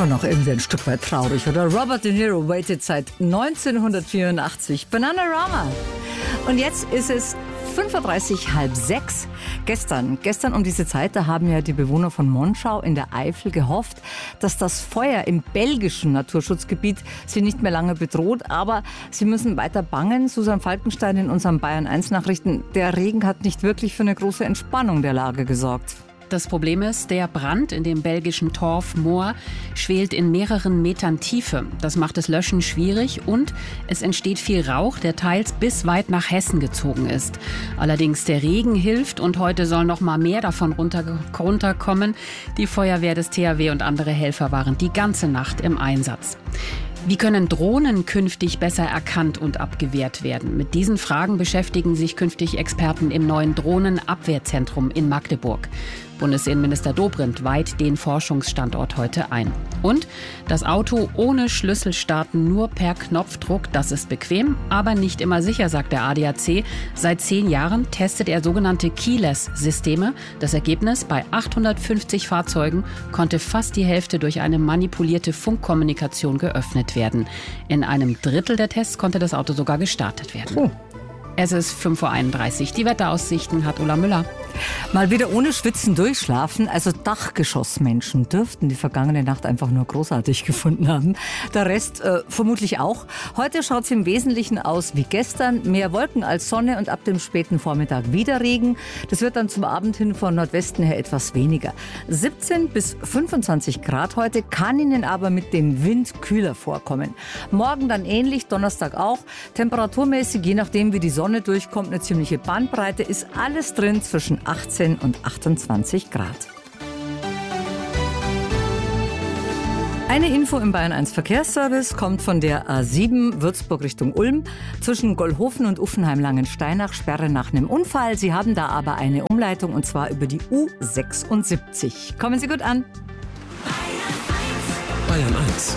schon noch irgendwie ein Stück weit traurig, oder? Robert De Niro waited seit 1984. Bananarama. Und jetzt ist es 5:30, halb sechs. Gestern um diese Zeit, da haben ja die Bewohner von Monschau in der Eifel gehofft, dass das Feuer im belgischen Naturschutzgebiet sie nicht mehr lange bedroht. Aber sie müssen weiter bangen. Susan Falkenstein in unseren Bayern 1 Nachrichten. Der Regen hat nicht wirklich für eine große Entspannung der Lage gesorgt. Das Problem ist, der Brand in dem belgischen Torf Moor schwelt in mehreren Metern Tiefe. Das macht das Löschen schwierig und es entsteht viel Rauch, der teils bis weit nach Hessen gezogen ist. Allerdings der Regen hilft und heute soll noch mal mehr davon runterkommen. Die Feuerwehr des THW und andere Helfer waren die ganze Nacht im Einsatz. Wie können Drohnen künftig besser erkannt und abgewehrt werden? Mit diesen Fragen beschäftigen sich künftig Experten im neuen Drohnenabwehrzentrum in Magdeburg. Bundesinnenminister Dobrindt weiht den Forschungsstandort heute ein. Und das Auto ohne Schlüssel starten, nur per Knopfdruck, das ist bequem, aber nicht immer sicher, sagt der ADAC. Seit 10 Jahren testet er sogenannte Keyless-Systeme. Das Ergebnis: bei 850 Fahrzeugen konnte fast die Hälfte durch eine manipulierte Funkkommunikation geöffnet werden. In einem Drittel der Tests konnte das Auto sogar gestartet werden. Oh. Es ist 5:31 Uhr. Die Wetteraussichten hat Ulla Müller. Mal wieder ohne Schwitzen durchschlafen. Also Dachgeschossmenschen dürften die vergangene Nacht einfach nur großartig gefunden haben. Der Rest vermutlich auch. Heute schaut es im Wesentlichen aus wie gestern. Mehr Wolken als Sonne und ab dem späten Vormittag wieder Regen. Das wird dann zum Abend hin von Nordwesten her etwas weniger. 17 bis 25 Grad heute, kann Ihnen aber mit dem Wind kühler vorkommen. Morgen dann ähnlich, Donnerstag auch. Temperaturmäßig, je nachdem wie die Sonne durchkommt, eine ziemliche Bandbreite, ist alles drin zwischen 18 und 28 Grad. Eine Info im Bayern 1 Verkehrsservice kommt von der A7 Würzburg Richtung Ulm. Zwischen Gollhofen und Uffenheim-Langensteinach Sperre nach einem Unfall. Sie haben da aber eine Umleitung und zwar über die U76. Kommen Sie gut an. Bayern 1.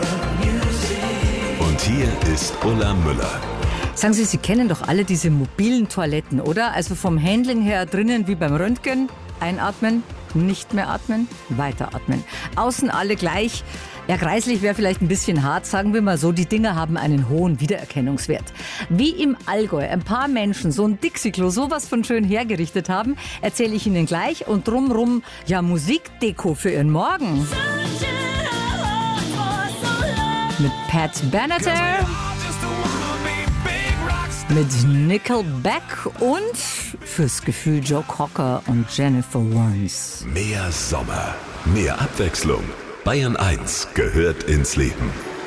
Und hier ist Ulla Müller. Sagen Sie, Sie kennen doch alle diese mobilen Toiletten, oder? Also vom Handling her drinnen wie beim Röntgen. Einatmen, nicht mehr atmen, weiteratmen. Außen alle gleich. Ja, kreislich wäre vielleicht ein bisschen hart, sagen wir mal so. Die Dinger haben einen hohen Wiedererkennungswert. Wie im Allgäu ein paar Menschen so ein Dixie-Klo sowas von schön hergerichtet haben, erzähle ich Ihnen gleich. Und drumrum, ja, Musikdeko für Ihren Morgen. Mit Pat Benatar. Mit Nickelback und fürs Gefühl Joe Cocker und Jennifer Warnes. Mehr Sommer, mehr Abwechslung. Bayern 1 gehört ins Leben.